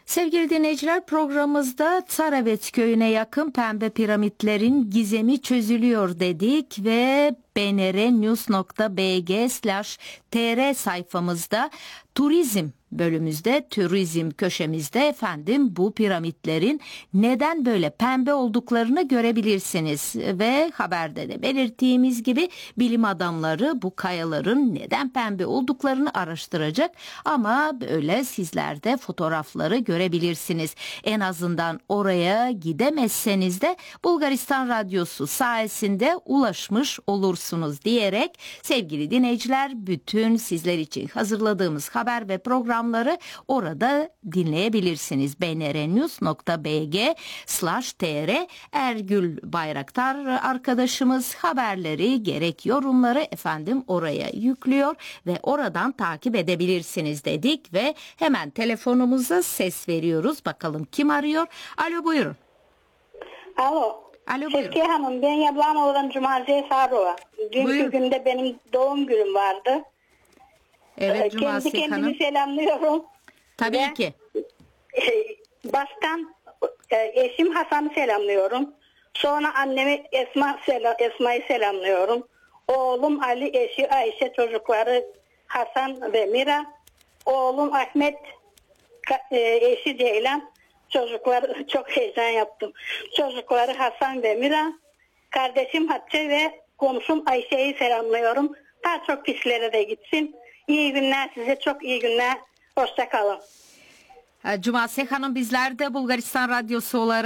Sevgili dinleyiciler, programımızda Tsaravet köyüne yakın pembe piramitlerin gizemi çözülüyor dedik ve bnrnews.bg/tr sayfamızda turizm bölümümüzde, turizm köşemizde bu piramitlerin neden böyle pembe olduklarını görebilirsiniz. Ve haberde de belirttiğimiz gibi bilim adamları bu kayaların neden pembe olduklarını araştıracak ama böyle sizler de fotoğrafları görebilirsiniz. En azından oraya gidemezseniz de Bulgaristan Radyosu sayesinde ulaşmış olursunuz diyerek sevgili dinleyiciler, bütün sizler için hazırladığımız haber ve programları orada dinleyebilirsiniz. bnrnews.bg/tr. Ergül Bayraktar arkadaşımız haberleri gerek yorumları oraya yüklüyor ve oradan takip edebilirsiniz dedik ve hemen telefonumuza ses veriyoruz. Bakalım kim arıyor? Alo, buyurun. Alo. Alo, Şevkiye Hanım, ben Yablağın oğlan Cumarcı'ya Sarıva. Dünkü günde benim doğum günüm vardı. Evet, Cumarcı kendimi Hanım. selamlıyorum. Tabii ki. Baştan eşim Hasan'ı selamlıyorum. Sonra annemi Esma'yı selamlıyorum. Oğlum Ali, eşi Ayşe, çocukları Hasan ve Mira. Oğlum Ahmet, eşi Ceylan. Çocukları, çok heyecan yaptım. Çocukları Hasan ve Mira. Kardeşim Hatice ve komşum Ayşe'yi selamlıyorum. Daha çok kişilere de gitsin. İyi günler size, çok iyi günler. Hoşça kalın. Cumarcı Hanım, bizler de Bulgaristan Radyosu olarak